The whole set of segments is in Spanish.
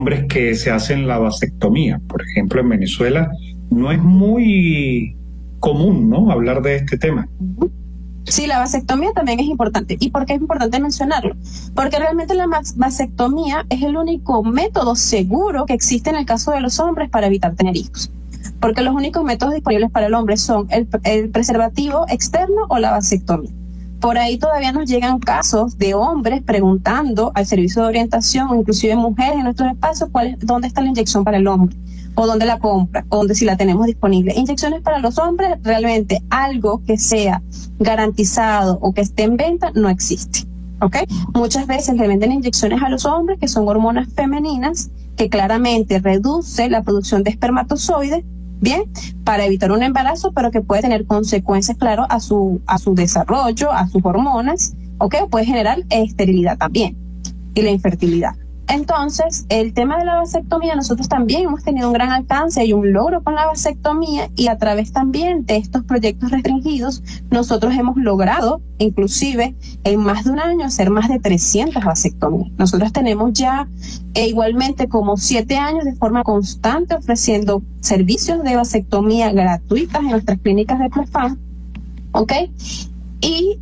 hombres que se hacen la vasectomía. Por ejemplo, en Venezuela no es muy común, ¿no?, hablar de este tema. Sí, la vasectomía también es importante. ¿Y por qué es importante mencionarlo? Porque realmente la vasectomía es el único método seguro que existe en el caso de los hombres para evitar tener hijos. Porque los únicos métodos disponibles para el hombre son el preservativo externo o la vasectomía. Por ahí todavía nos llegan casos de hombres preguntando al servicio de orientación, o inclusive mujeres en nuestros espacios, dónde está la inyección para el hombre, o dónde la compra, o dónde si la tenemos disponible. Inyecciones para los hombres, realmente algo que sea garantizado o que esté en venta no existe. ¿Ok? Muchas veces le venden inyecciones a los hombres que son hormonas femeninas que claramente reduce la producción de espermatozoides, bien, para evitar un embarazo, pero que puede tener consecuencias, claro, a su desarrollo, a sus hormonas, ¿ok? Puede generar esterilidad también y la infertilidad. Entonces, el tema de la vasectomía, nosotros también hemos tenido un gran alcance y un logro con la vasectomía, y a través también de estos proyectos restringidos, nosotros hemos logrado, inclusive en más de un año, hacer más de 300 vasectomías. Nosotros tenemos ya igualmente como 7 años de forma constante ofreciendo servicios de vasectomía gratuitas en nuestras clínicas de PLAFAM, ¿ok? Y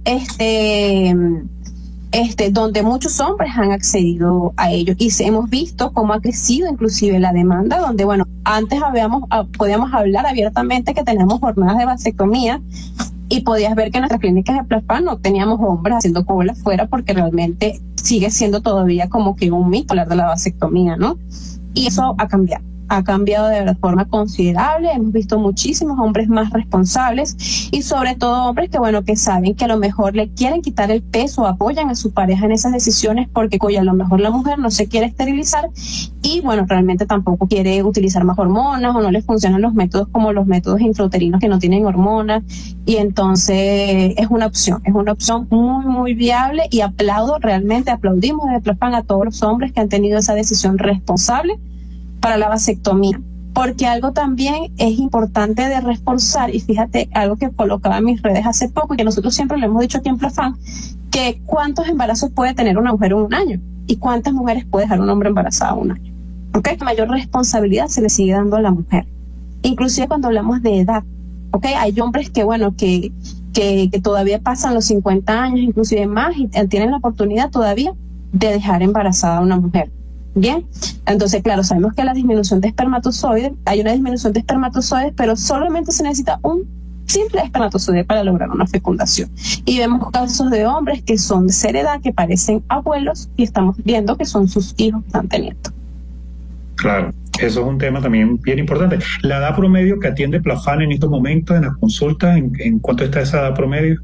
donde muchos hombres han accedido a ello, y hemos visto cómo ha crecido inclusive la demanda, donde, bueno, antes podíamos hablar abiertamente que teníamos jornadas de vasectomía y podías ver que en nuestras clínicas de PLAFAM no teníamos hombres haciendo cola afuera, porque realmente sigue siendo todavía como que un mito hablar de la vasectomía, ¿no? Y eso ha cambiado de forma considerable. Hemos visto muchísimos hombres más responsables, y sobre todo hombres que, bueno, que saben que a lo mejor le quieren quitar el peso, apoyan a su pareja en esas decisiones, porque oye, a lo mejor la mujer no se quiere esterilizar y, bueno, realmente tampoco quiere utilizar más hormonas, o no les funcionan los métodos como los métodos intrauterinos que no tienen hormonas, y entonces es una opción muy, muy viable, y aplaudimos desde PLAFAM a todos los hombres que han tenido esa decisión responsable para la vasectomía, porque algo también es importante de reforzar, y fíjate, algo que colocaba en mis redes hace poco y que nosotros siempre lo hemos dicho aquí en PLAFAM, que cuántos embarazos puede tener una mujer en un año y cuántas mujeres puede dejar un hombre embarazada un año. ¿Okay? Mayor responsabilidad se le sigue dando a la mujer, inclusive cuando hablamos de edad. ¿Okay? Hay hombres que, bueno, que todavía pasan los 50 años, inclusive más, y tienen la oportunidad todavía de dejar embarazada a una mujer. Bien, entonces, claro, sabemos que la disminución de espermatozoides, hay una disminución de espermatozoides, pero solamente se necesita un simple espermatozoide para lograr una fecundación. Y vemos casos de hombres que son de ser edad, que parecen abuelos, y estamos viendo que son sus hijos que están teniendo. Claro, eso es un tema también bien importante. La edad promedio que atiende PLAFAM en estos momentos en las consultas, ¿en cuánto está esa edad promedio?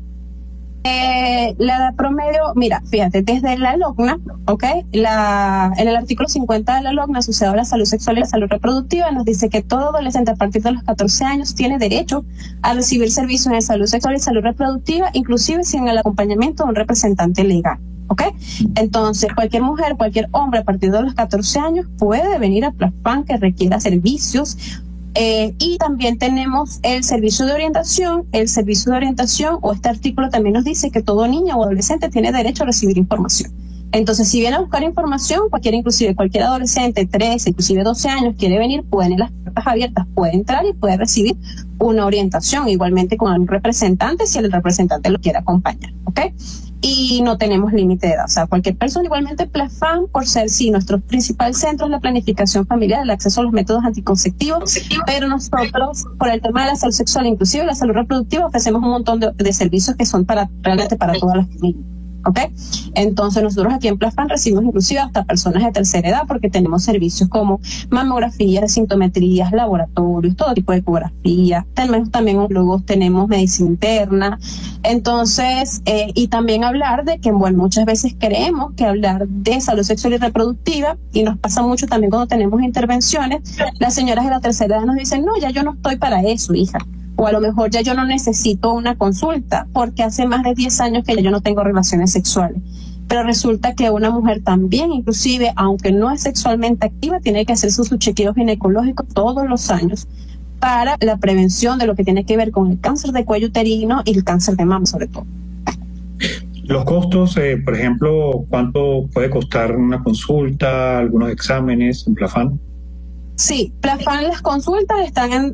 La edad promedio, mira, fíjate, desde la LOCNA, ¿ok? En el artículo 50 de la LOCNA, asociado a la salud sexual y la salud reproductiva, nos dice que todo adolescente a partir de los 14 años tiene derecho a recibir servicios de salud sexual y salud reproductiva, inclusive sin el acompañamiento de un representante legal, ¿ok? Entonces, cualquier mujer, cualquier hombre a partir de los 14 años puede venir a PLAFAM que requiera servicios. Y también tenemos el servicio de orientación. El servicio de orientación, o este artículo también nos dice que todo niño o adolescente tiene derecho a recibir información. Entonces, si viene a buscar información, inclusive cualquier adolescente, 13, inclusive 12 años, quiere venir, pueden ir las puertas abiertas, puede entrar y puede recibir una orientación, igualmente con un representante, si el representante lo quiere acompañar, ¿ok? Y no tenemos límite de edad, o sea, cualquier persona, igualmente PLAFAM, por ser, sí, nuestro principal centro es la planificación familiar, el acceso a los métodos anticonceptivos, pero nosotros, por el tema de la salud sexual, inclusive la salud reproductiva, ofrecemos un montón de servicios que son realmente para todas las familias. ¿Ok? Entonces nosotros aquí en PLAFAM recibimos inclusive hasta personas de tercera edad, porque tenemos servicios como mamografías, sintometrías, laboratorios, todo tipo de ecografía, tenemos también oncólogos, tenemos medicina interna. Entonces, y también hablar de que, bueno, muchas veces creemos que hablar de salud sexual y reproductiva, y nos pasa mucho también cuando tenemos intervenciones, las señoras de la tercera edad nos dicen, no, ya yo no estoy para eso, hija. O a lo mejor ya yo no necesito una consulta porque hace más de 10 años que ya yo no tengo relaciones sexuales. Pero resulta que una mujer también, inclusive, aunque no es sexualmente activa, tiene que hacerse su chequeo ginecológico todos los años para la prevención de lo que tiene que ver con el cáncer de cuello uterino y el cáncer de mama, sobre todo. Los costos, por ejemplo, ¿cuánto puede costar una consulta, algunos exámenes en Plafan? Sí, Plafan, las consultas están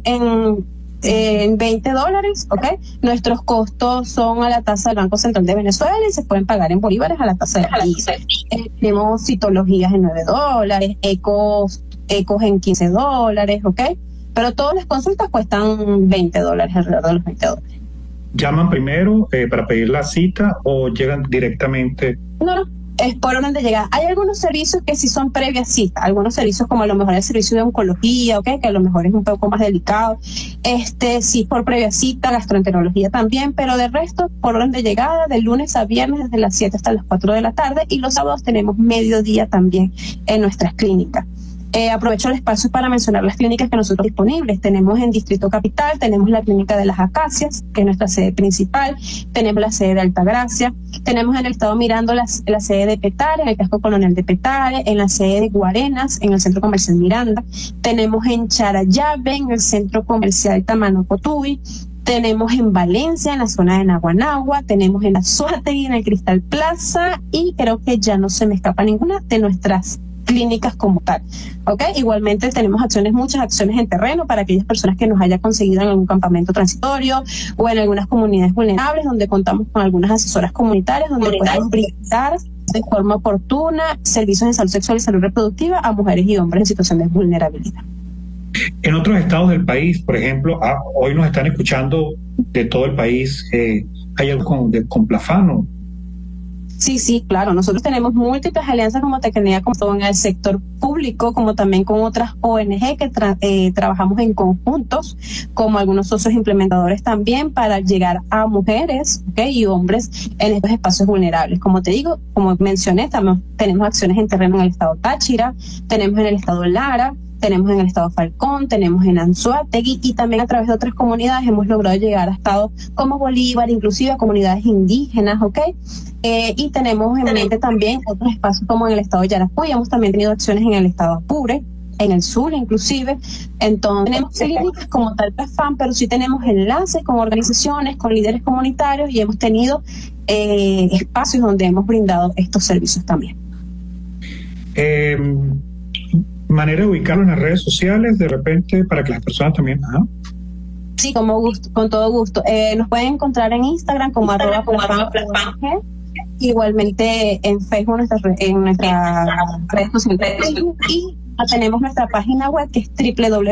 en $20, ¿ok? Nuestros costos son a la tasa del Banco Central de Venezuela y se pueden pagar en bolívares a la tasa del país. Tenemos citologías en $9, ecos en $15, ¿ok? Pero todas las consultas cuestan $20, alrededor de los $20. ¿Llaman primero para pedir la cita o llegan directamente? No, es por orden de llegada. Hay algunos servicios que sí son previa cita, algunos servicios como a lo mejor el servicio de oncología, ¿ok? Que a lo mejor es un poco más delicado. Sí, por previa cita, gastroenterología también, pero de resto, por orden de llegada, de lunes a viernes, desde las 7 hasta las 4 de la tarde, y los sábados tenemos mediodía también en nuestras clínicas. Aprovecho el espacio para mencionar las clínicas que nosotros disponibles. Tenemos en Distrito Capital, tenemos la clínica de las Acacias, que es nuestra sede principal, tenemos la sede de Altagracia, tenemos en el estado Miranda la sede de Petare, en el casco colonial de Petare, en la sede de Guarenas, en el centro comercial Miranda, tenemos en Charallave, en el centro comercial Tamanacotubi, tenemos en Valencia, en la zona de Naguanagua, tenemos en Anzoátegui, en el Cristal Plaza, y creo que ya no se me escapa ninguna de nuestras clínicas como tal, ¿ok? Igualmente tenemos muchas acciones en terreno para aquellas personas que nos haya conseguido en algún campamento transitorio o en algunas comunidades vulnerables, donde contamos con algunas asesoras comunitarias donde podemos brindar de forma oportuna servicios de salud sexual y salud reproductiva a mujeres y hombres en situación de vulnerabilidad. En otros estados del país, por ejemplo, hoy nos están escuchando de todo el país, ¿hay algo con Plafan? Sí, claro. Nosotros tenemos múltiples alianzas, como te tenía, como en el sector público, como también con otras ONG que trabajamos en conjuntos, como algunos socios implementadores también, para llegar a mujeres, ¿okay? Y hombres en estos espacios vulnerables. Como te digo, como mencioné, también tenemos acciones en terreno en el estado Táchira, tenemos en el estado Lara, tenemos en el estado Falcón, tenemos en Anzoátegui, y también a través de otras comunidades hemos logrado llegar a estados como Bolívar, inclusive a comunidades indígenas, ¿ok? Y tenemos en mente también otros espacios como en el estado de Yaracuy. Hemos también tenido acciones en el estado Apure, en el sur inclusive. Entonces tenemos clínicas como tal Plafan, pero sí tenemos enlaces con organizaciones, con líderes comunitarios, y hemos tenido espacios donde hemos brindado estos servicios también. ¿Manera de ubicarlo en las redes sociales de repente para que las personas también... Sí, con todo gusto. Nos pueden encontrar en Instagram como @Plafan. Igualmente en Facebook, en nuestras redes sociales. Y tenemos nuestra página web, que es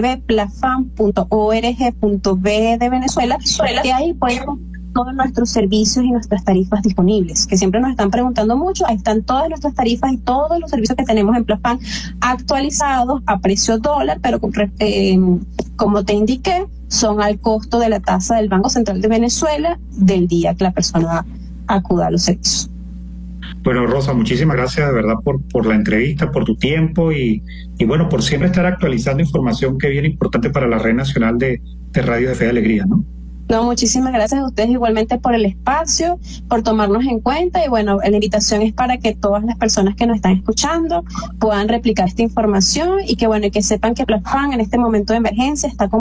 www.plafan.org.be de Venezuela, y ahí podemos todos nuestros servicios y nuestras tarifas disponibles, que siempre nos están preguntando mucho. Ahí están todas nuestras tarifas y todos los servicios que tenemos en Plafan actualizados a precio dólar, pero como te indiqué, son al costo de la tasa del Banco Central de Venezuela del día que la persona acuda a los servicios. Bueno, Rosa, muchísimas gracias de verdad por la entrevista, por tu tiempo y bueno, por siempre estar actualizando información que viene importante para la red nacional de Radio de Fe y Alegría, ¿no? No, muchísimas gracias a ustedes igualmente por el espacio, por tomarnos en cuenta, y bueno, la invitación es para que todas las personas que nos están escuchando puedan replicar esta información y que bueno, y que sepan que Plafan en este momento de emergencia está